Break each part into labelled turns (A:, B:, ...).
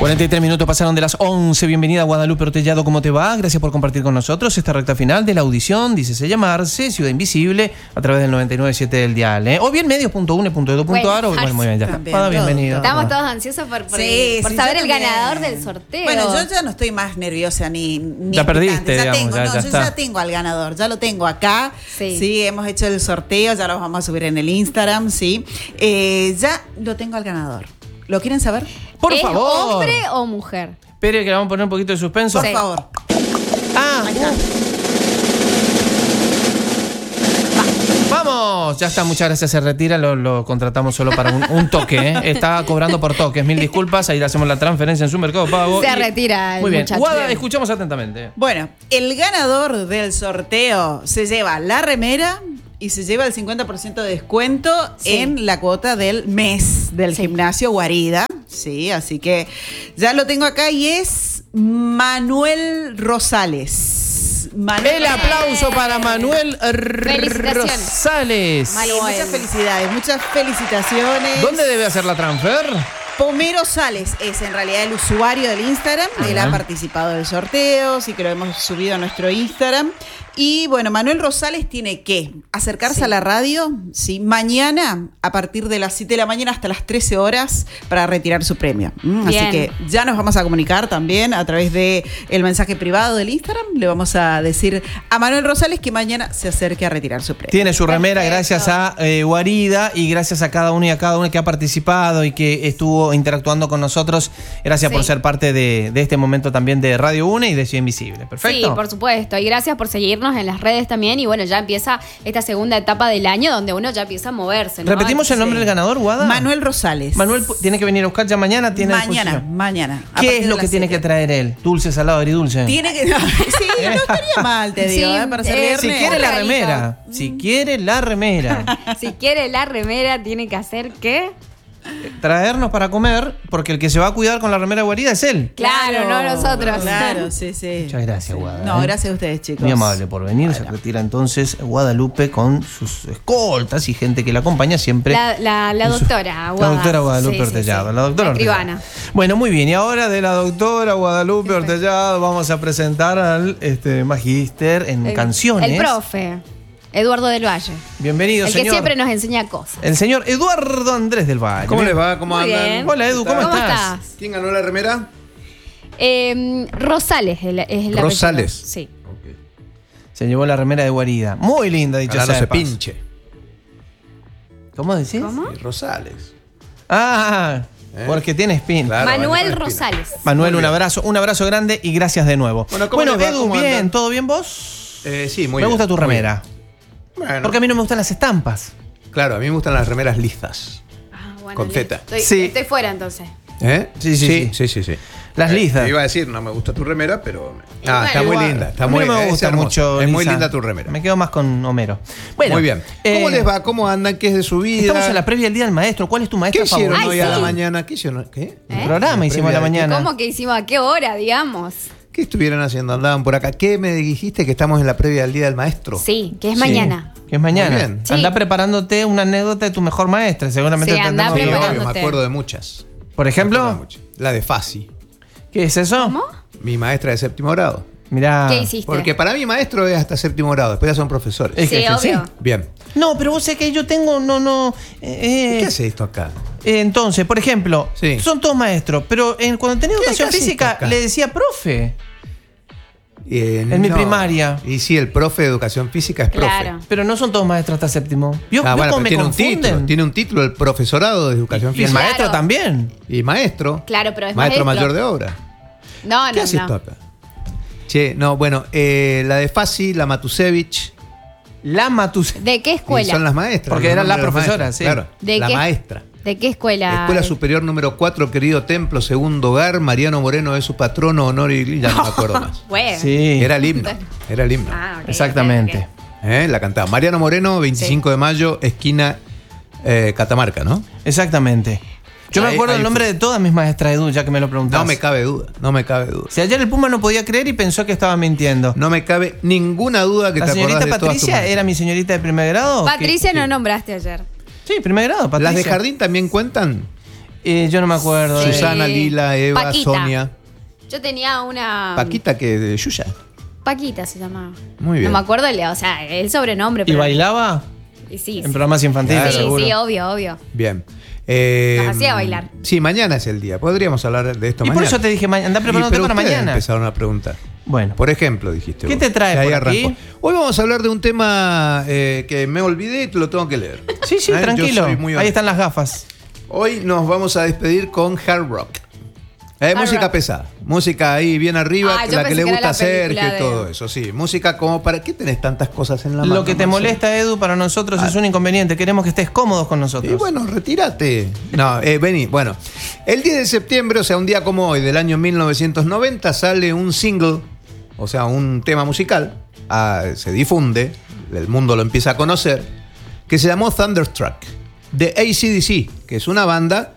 A: 43 minutos pasaron de las 11. Bienvenida Guadalupe Ortellado, ¿cómo te va? Gracias por compartir con nosotros esta recta final de la audición. Dícese llamarse Ciudad Invisible a través del 99.7 del dial, ¿eh? O bien medios.une.edu.ar o bueno, muy bien, ya está. Bienvenido.
B: Estamos todos ansiosos por saber el ganador del sorteo.
C: Bueno, yo ya no estoy más nerviosa ni
A: ya perdiste,
C: ya
A: digamos,
C: tengo,
A: ya,
C: no,
A: ya
C: yo
A: está.
C: ya tengo al ganador, ya lo tengo acá. Sí, hemos hecho el sorteo, ya lo vamos a subir en el Instagram, sí. Ya lo tengo al ganador. ¿Lo quieren saber?
A: Por
B: ¿Es
A: favor.
B: hombre o mujer?
A: Espere que le vamos a poner un poquito de suspenso.
C: Por favor.
A: Ah, vamos, ya está, muchas gracias, se retira, lo contratamos solo para un toque, ¿eh? Está cobrando por toques, mil disculpas, ahí le hacemos la transferencia en su Mercado Pago.
B: Se retira el
A: muy bien,
B: muchacho.
A: Guada, escuchamos atentamente.
C: Bueno, el ganador del sorteo se lleva la remera y se lleva el 50% de descuento en la cuota del mes del gimnasio Guarida. Sí, así que ya lo tengo acá y es Manuel Rosales.
A: El aplauso para Manuel Rosales.
C: Muchas felicidades, muchas felicitaciones.
A: ¿Dónde debe hacer la transfer?
C: Pomero Sales es en realidad el usuario del Instagram. Él ha participado del sorteo, sí que lo hemos subido a nuestro Instagram. Y bueno, Manuel Rosales tiene que acercarse a la radio, sí, mañana a partir de las 7 de la mañana hasta las 13 horas para retirar su premio. Así que ya nos vamos a comunicar también a través de el mensaje privado del Instagram. Le vamos a decir a Manuel Rosales que mañana se acerque a retirar su premio.
A: Tiene su remera gracias a Guarida y gracias a cada uno y a cada una que ha participado y que estuvo interactuando con nosotros. Gracias por ser parte de este momento también de Radio UNE y de Ciudad Invisible. Perfecto.
B: Sí, por supuesto. Y gracias por seguirnos en las redes también. Y bueno, ya empieza esta segunda etapa del año donde uno ya empieza a moverse, ¿no?
A: ¿Repetimos el nombre del ganador, Guada?
C: Manuel Rosales.
A: Manuel tiene que venir a buscar ya mañana.
C: Mañana.
A: ¿Qué es lo que tiene que traer él? Dulce, salado, agridulce.
C: Tiene que... Sí, no estaría mal, te digo, para ser viernes.
A: Si quiere la remera. Si quiere la remera.
B: Si quiere la remera, tiene que hacer ¿qué?
A: Traernos para comer, porque el que se va a cuidar con la remera Guarida es él.
B: Claro, no nosotros.
C: Claro, sí.
A: Muchas gracias, Guada.
C: No, gracias a ustedes, chicos.
A: Muy amable por venir. Se retira entonces Guadalupe con sus escoltas y gente que la acompaña siempre.
B: La doctora Guada.
A: La doctora Guadalupe Ortellado. La doctora
B: escribana.
A: Bueno, muy bien. Y ahora de la doctora Guadalupe Ortellado vamos a presentar al magíster en canciones.
B: El profe. Eduardo del Valle.
A: Bienvenido,
B: el
A: señor.
B: que siempre nos enseña cosas.
A: El señor Eduardo Andrés del Valle.
D: ¿Cómo les va? ¿Cómo
B: Muy
D: andan?
B: bien.
A: Hola, Edu, ¿cómo estás?
D: ¿Quién ganó la remera?
B: Rosales es el
D: Rosales.
B: apellido. Sí.
D: Okay.
A: Se llevó la remera de Guarida. Muy linda, dicho sea
D: no
A: de
D: se
A: paso.
D: pinche.
A: ¿Cómo decís?
B: ¿Cómo?
D: Sí, Rosales.
A: Ah, porque tiene spin.
D: Claro,
B: Manuel
D: vale,
B: Rosales.
A: Manuel, un abrazo grande y gracias de nuevo.
D: Bueno, les va?
A: Edu,
D: ¿Cómo
A: bien,
D: andan?
A: ¿todo bien vos?
D: Sí, muy
A: Me
D: bien.
A: gusta tu
D: muy
A: remera.
D: bien. Bueno,
A: Porque a mí no me gustan las estampas.
D: claro, a mí me gustan las remeras lisas.
B: Ah, bueno,
D: Con
B: listo.
D: Z.
B: Estoy fuera entonces.
D: ¿Eh?
A: Sí. Las lisas.
D: Te iba a decir, no me gusta tu remera, pero...
B: bueno,
D: está muy
A: igual.
D: linda. Está
A: A mí
D: muy,
A: no me gusta
D: es hermosa.
A: mucho.
D: Es muy
A: lisa.
D: linda tu remera.
A: Me quedo más con Homero. Bueno,
D: muy bien. ¿Cómo les va? ¿Cómo andan? ¿Qué es de su vida?
A: Estamos en la previa del Día del Maestro. ¿Cuál es tu
D: ¿Qué
A: maestra
D: hicieron
A: favorita?
D: hoy a la
B: sí.
D: mañana? ¿Qué hicieron? ¿Qué?
A: El programa hicimos a la mañana.
B: ¿Cómo que hicimos? ¿A qué hora, digamos?
D: ¿Qué estuvieron haciendo? Andaban por acá. ¿Qué me dijiste que estamos en la previa del Día del Maestro?
B: Sí, que es mañana.
A: Que es mañana.
D: Muy bien.
B: Sí.
A: Anda preparándote una anécdota de tu mejor maestra. Seguramente
B: Sí, anda
A: tendremos que-
D: Sí, obvio,
B: preparándote.
D: me acuerdo de muchas.
A: Por
D: Me acuerdo de
A: ejemplo,
D: muchas. La de Fasi,
A: ¿qué es eso?
B: ¿Cómo?
D: mi maestra de séptimo grado.
A: Mirá.
B: ¿Qué hiciste?
D: Porque para mí maestro es hasta séptimo grado, después ya son profesores.
A: Es
B: Sí,
A: que
B: obvio.
D: Bien.
A: No, pero vos sé que yo tengo,
D: ¿Qué hace esto acá?
A: Entonces, por ejemplo,
D: Sí.
A: son todos maestros, pero cuando tenía educación
D: ¿Qué haces
A: física
D: acá?
A: le decía profe.
D: En
A: mi primaria.
D: Y sí, el profe de educación física es profe.
B: Claro.
A: Pero no son todos maestros hasta séptimo. ¿Vio
D: Bueno,
A: cómo
D: pero
A: me
D: tiene un
A: confunden?
D: título. Tiene un título el profesorado de educación
A: Y el
D: física.
A: maestro
B: Claro.
A: también.
D: Y maestro.
B: Claro, pero es
D: maestro
B: maestro.
D: mayor de obra.
B: No,
D: ¿Qué hace esto acá? Che, no, bueno, la de Fasi, la Matusevich.
A: La Matus.
B: ¿De qué escuela?
D: Son las maestras.
A: Porque
D: los
A: era la
D: nombres de los
A: profesora,
D: maestros,
A: sí.
D: Claro,
B: ¿De
D: la
B: qué?
D: maestra.
B: ¿De qué escuela?
D: Escuela Superior número 4, querido templo, segundo hogar. Mariano Moreno es su patrono, honor y ya no me acuerdo más.
B: Bueno.
A: Sí.
D: Era el himno. Era el himno.
B: Ah, ok,
A: Exactamente.
B: ok,
D: La cantaba. Mariano Moreno, 25 de mayo, esquina Catamarca, ¿no?
A: Exactamente. Yo me
D: Ahí-
A: acuerdo
D: ahí
A: el nombre
D: fue.
A: de todas mis maestras, Edu, ya que me lo preguntás.
D: No me cabe duda, no me cabe duda.
A: Si ayer el Puma no podía creer y pensó que estaba mintiendo.
D: No me cabe ninguna duda que
A: ¿La
D: te
A: señorita
D: acordás de todas tus
A: Patricia
D: maestras.
A: era mi señorita de primer grado?
B: Patricia
A: ¿Qué-
B: no
A: qué?
B: nombraste ayer.
A: Sí, primer grado, Patricia.
D: ¿Las de jardín también cuentan?
A: Yo no me acuerdo.
B: Sí.
D: Susana, Lila, Eva,
B: Paquita.
D: Sonia.
B: Yo tenía una...
D: Paquita, que de Yuya.
B: Paquita se llamaba.
D: Muy bien.
B: No me acuerdo, o sea, el sobrenombre.
A: ¿Y
B: pero-
A: bailaba?
B: Y sí,
A: En programas infantiles,
D: Claro.
B: sí,
A: seguro.
B: sí, obvio.
D: Bien.
B: Nos hacía bailar.
D: Sí, mañana es el día. Podríamos hablar de esto
A: Y
D: mañana.
A: por eso te dije, anda preparándote
D: Pero
A: para
D: ustedes
A: mañana.
D: empezaron a preguntar.
A: Bueno.
D: Por ejemplo, dijiste
A: ¿Qué
D: vos.
A: te trae
D: Que ahí
A: por
D: arrancó.
A: aquí?
D: Hoy vamos a hablar de un tema que me olvidé y te lo tengo que leer.
A: Sí, sí,
D: Yo
A: tranquilo.
D: soy muy
A: Ahí
D: honesto.
A: están las gafas.
D: Hoy nos vamos a despedir con hard rock. Música
B: rock.
D: pesada. Música ahí bien arriba,
B: Ah, yo
D: la que
B: pensé
D: le
B: que era
D: gusta
B: la
D: a Sergio
B: película
D: y
B: de-
D: todo eso. Sí, música como para... ¿Qué tenés tantas cosas en la mano?
A: Lo que te
D: Marcelo?
A: molesta, Edu, para nosotros es un inconveniente. Queremos que estés cómodos con nosotros.
D: Y bueno, retírate. No, vení. Bueno, el 10 de septiembre, o sea, un día como hoy, del año 1990, sale un single, o sea, un tema musical, se difunde, el mundo lo empieza a conocer, que se llamó Thunderstruck, de AC/DC, que es una banda...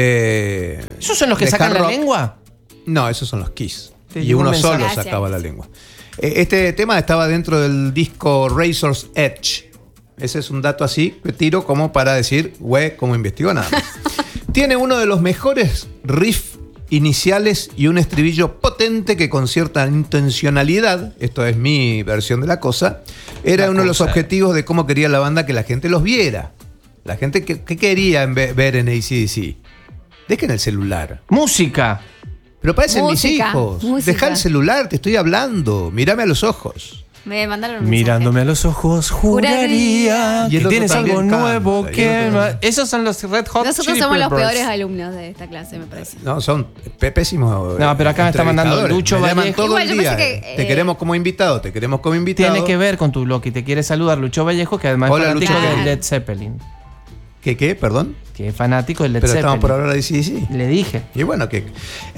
A: ¿Esos son los que
D: de
A: sacan
D: hard
A: la
D: rock.
A: lengua?
D: No, esos son los Kiss.
A: Te
D: Y
A: llegó un
D: uno
A: mensaje.
D: solo
B: Gracias.
D: sacaba la lengua. Este tema estaba dentro del disco Razor's Edge. Ese es un dato así que tiro como para decir, güey, como investigó nada más. Tiene uno de los mejores riffs iniciales y un estribillo potente que con cierta intencionalidad, esto es mi versión de la cosa, era
A: La
D: uno de los
A: cosa.
D: objetivos de cómo quería la banda que la gente los viera. La gente que quería ver en AC/DC. Dejen el celular.
A: Música.
D: Pero parecen mis
B: Música,
D: hijos.
B: música.
D: Deja el celular, te estoy hablando. Mírame a los ojos.
B: Me mandaron un
A: Mirándome a los ojos, juraría
D: Y el
A: que
D: otro
A: tienes
D: también
A: algo
D: canta,
A: nuevo
D: y el
A: que...
D: otro también.
A: Esos son los Red Hot
B: Nosotros
A: Chili
B: somos los
A: Peppers.
B: peores alumnos de esta clase, me parece.
D: No, son pésimos.
A: No, pero acá me está mandando
D: entrevistadores.
A: Lucho
D: Me llaman
A: Vallejo.
D: todo
B: Igual,
D: el
B: yo
D: día.
B: pensé que,
D: Te queremos como invitado, te queremos como invitado.
A: Tiene que ver con tu bloque y te quiere saludar Lucho Vallejo, que además
D: Hola,
A: es fanático
D: Lucho.
A: de Led Zeppelin.
D: ¿Qué? Perdón.
A: Que es fanático de Led
D: Pero estamos
A: Zeppelin.
D: por hablar de sí.
A: Le dije.
D: Y bueno, ¿qué?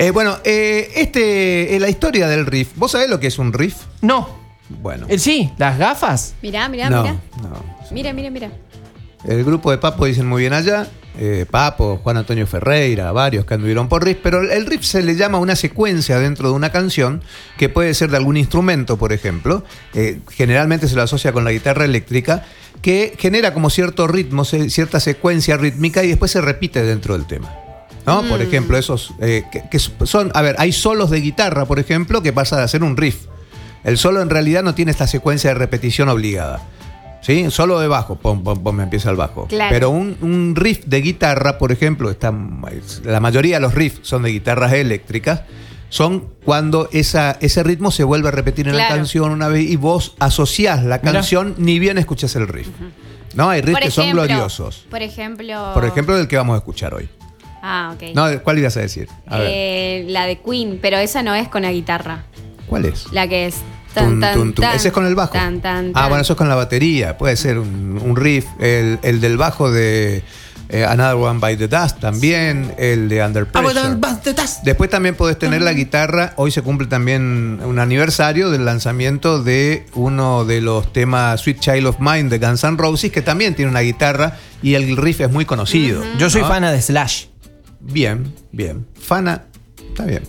D: La historia del riff. ¿Vos sabés lo que es un riff?
A: No.
D: Bueno.
A: Sí, las gafas.
B: Mirá.
D: No.
B: Mira.
D: El grupo de Papo dicen muy bien allá. Papo, Juan Antonio Ferreira, varios que anduvieron por riff, pero el riff se le llama una secuencia dentro de una canción que puede ser de algún instrumento, por ejemplo. Generalmente se lo asocia con la guitarra eléctrica, que genera como cierto ritmo, cierta secuencia rítmica y después se repite dentro del tema. ¿No? Por ejemplo, esos que son, a ver, hay solos de guitarra, por ejemplo, que pasa de ser un riff. El solo en realidad no tiene esta secuencia de repetición obligada. ¿Sí? Solo de bajo, pom, pom, pom, empieza el bajo.
B: Claro.
D: Pero un riff de guitarra, por ejemplo, la mayoría de los riffs son de guitarras eléctricas, son cuando ese ritmo se vuelve a repetir en la
B: Claro.
D: canción una vez y vos asociás la
A: Mirá.
D: canción ni bien escuchás el riff. ¿No? Hay riffs
B: Por
D: que son
B: ejemplo,
D: gloriosos.
B: Por ejemplo...
D: Por ejemplo, del que vamos a escuchar hoy.
B: Ah, ok.
D: No, ¿cuál ibas a decir? A ver.
B: La de Queen, pero esa no es con la guitarra.
D: ¿Cuál es?
B: La que es...
D: Tun, tun, tun. Ese es con el bajo. Ah, bueno, eso es con la batería. Puede ser un riff. El del bajo de Another One by the Dust también. El de Under Pressure. Después también podés tener la guitarra. Hoy se cumple también un aniversario del lanzamiento de uno de los temas Sweet Child of Mine de Guns N' Roses, que también tiene una guitarra y el riff es muy conocido.
A: Yo soy
D: ¿no?
A: fana de Slash.
D: Bien. Fana, está bien.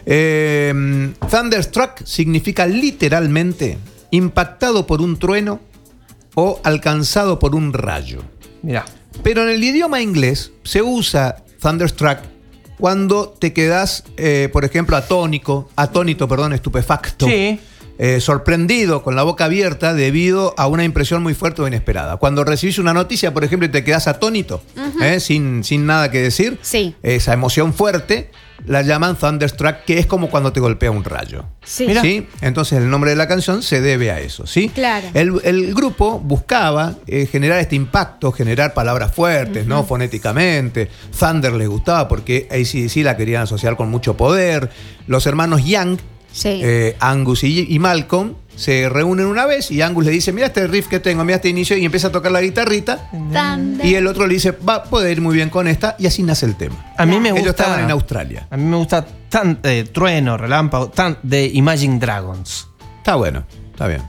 D: Thunderstruck significa literalmente impactado por un trueno o alcanzado por un rayo.
A: Mira.
D: Pero en el idioma inglés se Thunderstruck cuando te quedás, por ejemplo, atónito, estupefacto.
A: Sí.
D: Sorprendido, con la boca abierta, debido a una impresión muy fuerte o inesperada. Cuando recibís una noticia, por ejemplo, y te quedás atónito, sin nada que decir,
B: Sí.
D: esa emoción fuerte, la llaman Thunderstruck, que es como cuando te golpea un rayo.
B: Sí.
A: Mira.
D: ¿Sí? Entonces el nombre de la canción se debe a eso, ¿sí?
B: Claro.
D: El grupo buscaba generar este impacto, generar palabras fuertes, ¿no? Fonéticamente. Thunder les gustaba porque AC/DC la querían asociar con mucho poder. Los hermanos Young,
B: Sí.
D: Angus y Malcolm, se reúnen una vez y Angus le dice, mira este riff que tengo, mira este inicio, y empieza a tocar la guitarrita.
B: Thunder.
D: Y el otro le dice, puede ir muy bien con esta, y así nace el tema.
A: A mí me gusta.
D: Ellos estaban en Australia.
A: A mí me gusta Trueno, Relámpago, de Imagine Dragons.
D: Está bueno, está bien.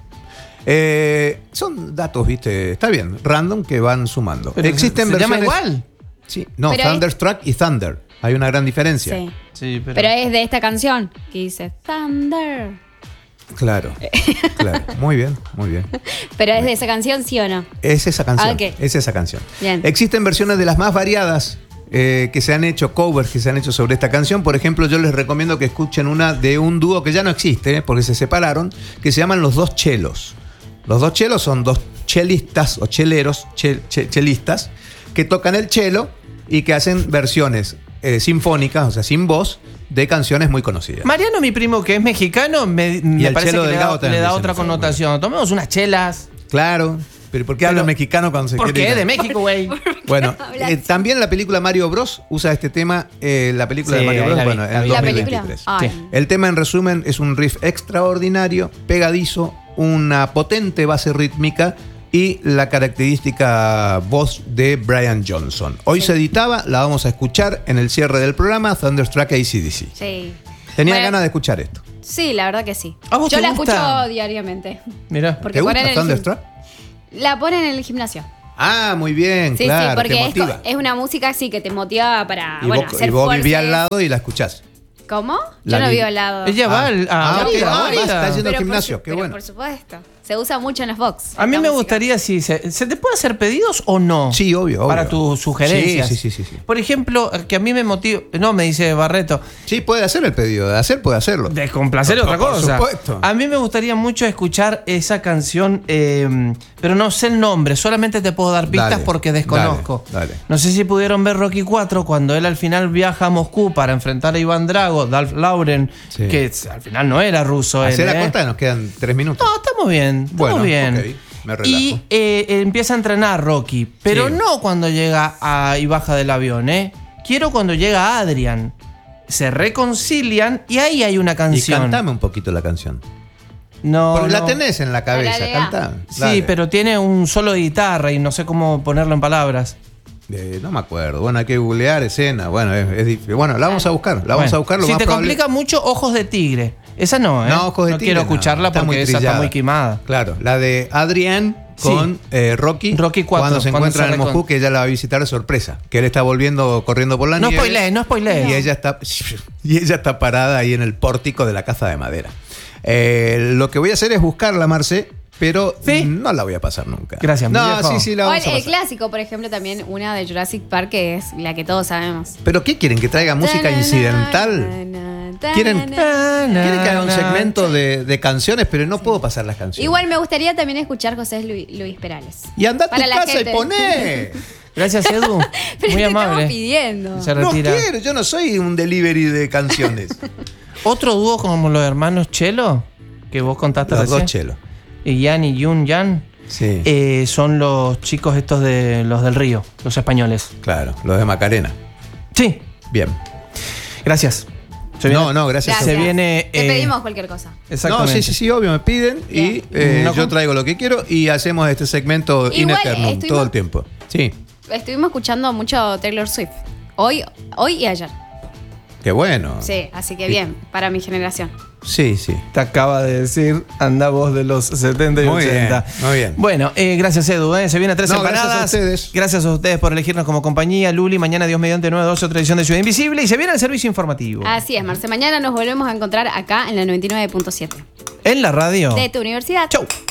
D: Son datos, viste, está bien, random que van sumando.
A: Pero
D: Existen
A: se llama
D: versiones.
A: igual.
D: Sí, no,
B: Pero
D: Thunderstruck y Thunder. Hay una gran diferencia.
B: Sí.
A: Sí,
B: Pero es de esta canción que dice Thunder.
D: Claro, claro. Muy bien, muy bien.
B: Pero es de esa canción, ¿sí o no?
D: Es esa canción.
B: Ok.
D: Es esa canción.
B: Bien.
D: Existen versiones de las más variadas que se han hecho, covers que se han hecho sobre esta canción. Por ejemplo, yo les recomiendo que escuchen una de un dúo que ya no existe, porque se separaron, que se llaman Los Dos Chelos. Los Dos Chelos son dos chelistas o cheleros, chelistas, que tocan el chelo y que hacen versiones sinfónicas, o sea, sin voz, de canciones muy conocidas.
A: Mariano, mi primo, que es mexicano, me parece que le da otra connotación. Tomemos unas chelas.
D: Claro. ¿Pero por qué habla mexicano cuando se quiere?
A: Porque es de México, güey.
D: Bueno, también la película Mario Bros. Usa este tema. La película de Mario Bros. Bueno, en 2023.
B: Sí.
D: El tema, en resumen, es un riff extraordinario, pegadizo, una potente base rítmica y la característica voz de Brian Johnson. Hoy se editaba, la vamos a escuchar en el cierre del programa, Thunderstruck AC/DC.
B: Sí.
D: Tenía ganas de escuchar esto.
B: Sí, la verdad que sí.
A: ¿A vos
B: Yo
A: te
B: la
A: gusta?
B: escucho diariamente.
A: Mira.
D: ¿Te gusta Thunderstruck?
B: La ponen en el gimnasio.
D: Ah, muy bien,
B: Sí,
D: claro,
B: sí, porque
D: te motiva.
B: es una música así que te motiva para
D: Y
B: hacer
D: vos
B: fuerza.
D: vivís al lado y la escuchás.
B: ¿Cómo?
D: La
B: Yo no
D: vi-
B: vivo al lado.
A: Ella va al.
D: ok, está yendo al
B: Pero
D: gimnasio, qué
B: pero
D: bueno.
B: por supuesto. Se usa mucho en las box.
A: A mí
B: esta
A: me
B: música.
A: gustaría, si ¿se te puede hacer pedidos o no?
D: Sí, obvio.
A: Para tus sugerencias.
D: Sí.
A: Por ejemplo, que a mí me motiva. No, me dice Barreto.
D: Sí, puede hacer el pedido. De hacer, puede hacerlo.
A: De complacer
D: Por
A: otra cosa.
D: supuesto.
A: A mí me gustaría mucho escuchar esa canción, pero no sé el nombre. Solamente te puedo dar pistas
D: Dale,
A: porque desconozco.
D: dale.
A: No sé si pudieron ver Rocky 4 cuando él al final viaja a Moscú para enfrentar a Iván Drago, Dolph Lauren,
D: Sí.
A: que al final no era ruso.
D: Hacer
A: él,
D: la corta, nos quedan 3 minutos.
A: No, estamos bien. Estamos
D: Bueno,
A: bien.
D: ok, me relajo.
A: Y empieza a entrenar Rocky, pero
D: Sí.
A: no cuando llega y baja del avión, ¿eh? Quiero cuando llega Adrian. Se reconcilian y ahí hay una
D: Y
A: canción.
D: cantame un poquito la canción.
A: No,
D: Porque la
A: no.
D: tenés en la cabeza,
B: Dale,
D: cantá.
A: Sí,
D: Dale.
A: pero tiene un solo de guitarra y no sé cómo ponerlo en palabras.
D: No me acuerdo. Bueno, hay que googlear escena. Bueno, es difícil. Bueno, la vamos a buscar. La vamos
A: Bueno,
D: a buscar. Lo
A: si
D: más
A: te
D: probable-
A: complica mucho, Ojos de Tigre. Esa no, ¿eh?
D: No, Ojos de
A: no
D: Tigre,
A: quiero escucharla
D: está
A: porque
D: muy
A: esa está
D: trillada.
A: muy quemada.
D: Claro, la de Adrián con Rocky.
A: Rocky 4,
D: Cuando se
A: cuando
D: encuentran
A: se
D: en Moscú, que ella la va a visitar de sorpresa. Que él está volviendo, corriendo por la
A: No
D: nieve.
A: spoilees, no spoilees.
D: Y ella está parada ahí en el pórtico de la casa de madera. Lo que voy a hacer es buscarla, Marce, pero
A: ¿Sí?
D: no la voy a pasar nunca.
A: Gracias, mi
D: No,
A: viejo.
D: sí, la
B: O
D: vamos a
B: el
D: pasar.
B: clásico, por ejemplo, también una de Jurassic Park, que es la que todos sabemos.
D: ¿Pero qué quieren? ¿Que traiga música incidental? ¿Quieren que haga un segmento de canciones? Pero no puedo pasar las canciones.
B: Igual me gustaría también escuchar José Luis Perales.
D: Y anda a tu
B: Para la
D: casa
B: gente.
D: y poné.
A: Gracias, Edu.
B: Pero
A: Muy
B: te
A: amable.
B: estamos pidiendo.
A: Se
D: No
A: retira.
D: quiero, yo no soy un delivery de canciones.
A: Otro dúo como los hermanos Chelo, que vos contaste
D: Los
A: recién.
D: dos chelos.
A: Y Yan y Yun Yan.
D: Sí,
A: Son los chicos estos de los del Río, los españoles.
D: claro, los de Macarena.
A: Sí,
D: Bien.
A: gracias. Se
D: No, gracias.
B: Gracias.
A: Se viene.
B: Te pedimos cualquier cosa.
D: No,
A: Exactamente.
D: sí, obvio, me piden y
A: Bien. No,
D: yo traigo lo que quiero y hacemos este segmento in
B: Igual,
D: eternum
B: estuvimos-
D: todo el tiempo. Sí,
B: Estuvimos escuchando mucho Taylor Swift. Hoy y ayer.
D: qué bueno.
B: Sí, así que bien, para mi generación.
D: Sí, sí.
A: Te acaba de decir, anda vos de los 70 y
D: Muy
A: 80.
D: bien, muy bien.
A: Bueno, gracias Edu, se viene a Tres
D: No,
A: Empanadas.
D: gracias a ustedes.
A: Gracias a ustedes por elegirnos como compañía. Luli, mañana Dios mediante 9-12, otra edición de Ciudad Invisible y se viene el servicio informativo.
B: Así es, Marce. Mañana nos volvemos a encontrar acá en la 99.7
A: En la radio.
B: de tu universidad.
A: Chau.